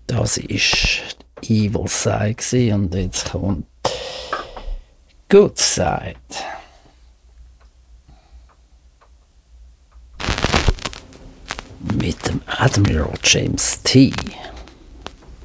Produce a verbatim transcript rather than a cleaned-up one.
Das war Evil Side und jetzt kommt Good Side. Mit dem Admiral James T.